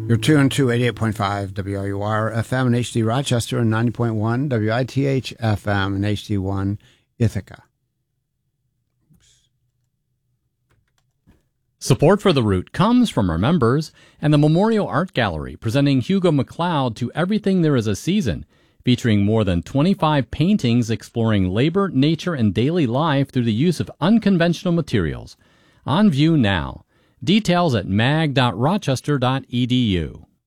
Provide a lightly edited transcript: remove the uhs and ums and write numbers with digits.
You're tuned to 88.5 WRUR FM in HD Rochester and 90.1 WITH FM in HD1 Ithaca. Support for The Root comes from our members and the Memorial Art Gallery, presenting Hugo MacLeod to Everything There Is a Season, featuring more than 25 paintings exploring labor, nature, and daily life through the use of unconventional materials. On view now. Details at mag.rochester.edu.